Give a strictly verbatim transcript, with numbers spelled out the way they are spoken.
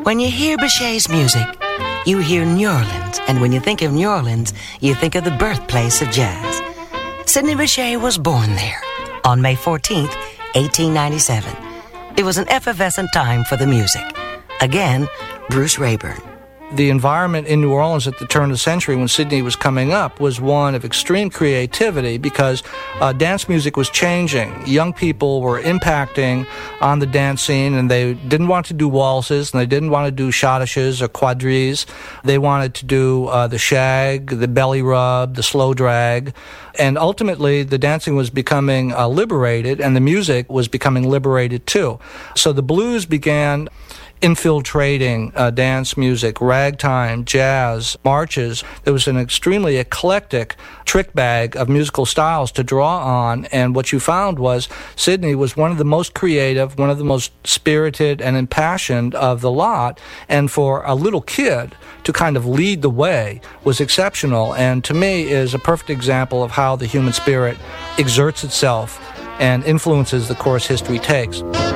When you hear Bechet's music, you hear New Orleans, and when you think of New Orleans, you think of the birthplace of jazz. Sidney Bechet was born there on May fourteenth, eighteen ninety-seven. It was an effervescent time for the music. Again, Bruce Rayburn. The environment in New Orleans at the turn of the century when Sidney was coming up was one of extreme creativity because uh, dance music was changing. Young people were impacting on the dance scene, and they didn't want to do waltzes, and they didn't want to do schottisches or quadrilles. They wanted to do uh, the shag, the belly rub, the slow drag. And ultimately, the dancing was becoming uh, liberated, and the music was becoming liberated too. So the blues began infiltrating uh, dance music, ragtime, jazz, marches. There was an extremely eclectic trick bag of musical styles to draw on, and what you found was Sidney was one of the most creative, one of the most spirited and impassioned of the lot, and for a little kid to kind of lead the way was exceptional, and to me is a perfect example of how the human spirit exerts itself and influences the course history takes.